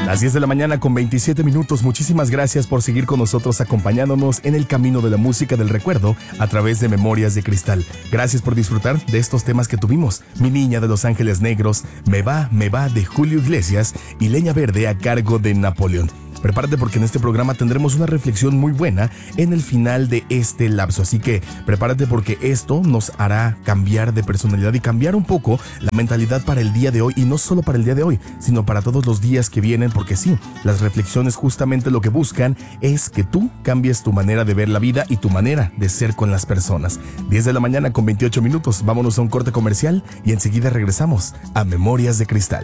Las 10 de la mañana con 27 minutos. Muchísimas gracias por seguir con nosotros acompañándonos en el camino de la música del recuerdo a través de Memorias de Cristal. Gracias por disfrutar de estos temas que tuvimos. Mi niña de Los Ángeles Negros, Me va de Julio Iglesias y Leña Verde a cargo de Napoleón. Prepárate porque en este programa tendremos una reflexión muy buena en el final de este lapso. Así que prepárate porque esto nos hará cambiar de personalidad y cambiar un poco la mentalidad para el día de hoy. Y no solo para el día de hoy, sino para todos los días que vienen. Porque sí, las reflexiones justamente lo que buscan es que tú cambies tu manera de ver la vida y tu manera de ser con las personas. 10 de la mañana con 28 minutos. Vámonos a un corte comercial y enseguida regresamos a Memorias de Cristal.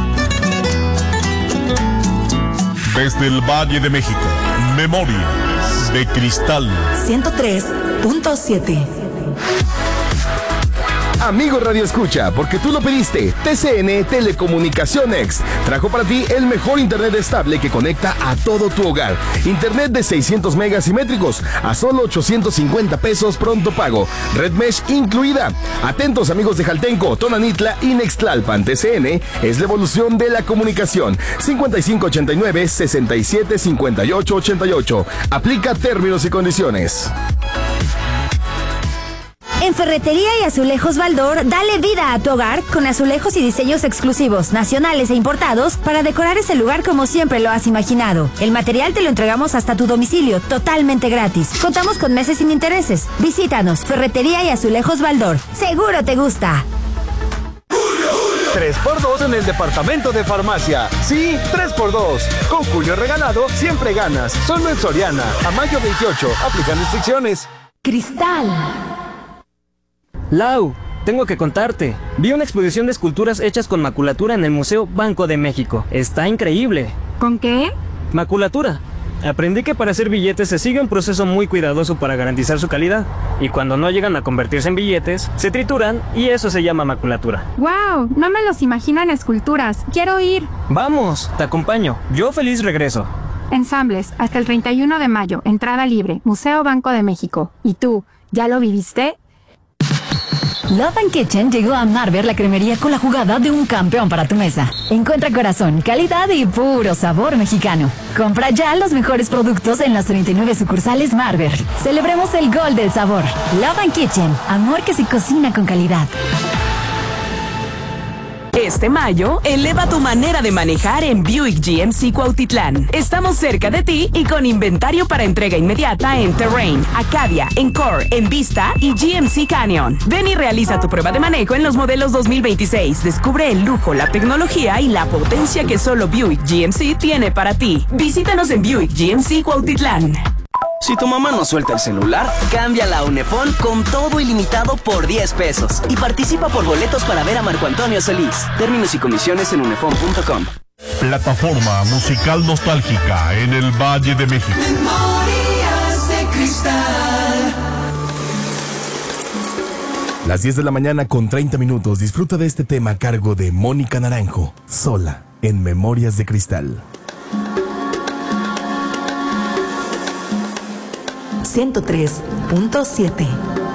Desde el Valle de México, Memorias de Cristal 103.7. Amigo Radio Escucha, porque tú lo pediste, TCN Telecomunicaciones trajo para ti el mejor internet estable que conecta a todo tu hogar. Internet de 600 megas simétricos a solo 850 pesos pronto pago. Red Mesh incluida. Atentos amigos de Jaltenco, Tonanitla y Nextlalpan. TCN es la evolución de la comunicación. 5589-675888. Aplica términos y condiciones. En Ferretería y Azulejos Baldor, dale vida a tu hogar con azulejos y diseños exclusivos, nacionales e importados para decorar ese lugar como siempre lo has imaginado. El material te lo entregamos hasta tu domicilio, totalmente gratis. Contamos con meses sin intereses. Visítanos, Ferretería y Azulejos Baldor. Seguro te gusta. 3x2 en el departamento de farmacia. Sí, 3x2. Con Julio regalado, siempre ganas. Solo en Soriana. A mayo 28. Aplican restricciones. Cristal. Lau, tengo que contarte. Vi una exposición de esculturas hechas con maculatura en el Museo Banco de México. Está increíble. ¿Con qué? Maculatura. Aprendí que para hacer billetes se sigue un proceso muy cuidadoso para garantizar su calidad. Y cuando no llegan a convertirse en billetes, se trituran y eso se llama maculatura. ¡Wow! No me los imagino en esculturas. Quiero ir. Vamos, te acompaño. Yo feliz regreso. Ensambles, hasta el 31 de mayo. Entrada libre. Museo Banco de México. ¿Y tú, ya lo viviste? Love and Kitchen llegó a Marber, la cremería con la jugada de un campeón para tu mesa. Encuentra corazón, calidad y puro sabor mexicano. Compra ya los mejores productos en las 39 sucursales Marber. Celebremos el gol del sabor. Love and Kitchen, amor que se cocina con calidad. Este mayo, eleva tu manera de manejar en Buick GMC Cuautitlán. Estamos cerca de ti y con inventario para entrega inmediata en Terrain, Acadia, Encore, Envista y GMC Canyon. Ven y realiza tu prueba de manejo en los modelos 2026. Descubre el lujo, la tecnología y la potencia que solo Buick GMC tiene para ti. Visítanos en Buick GMC Cuautitlán. Si tu mamá no suelta el celular, cámbiala a Unefón con todo ilimitado por 10 pesos. Y participa por boletos para ver a Marco Antonio Solís. Términos y condiciones en unefón.com. Plataforma musical nostálgica en el Valle de México. Memorias de Cristal. Las 10 de la mañana con 30 minutos. Disfruta de este tema a cargo de Mónica Naranjo. Sola en Memorias de Cristal. 103.7.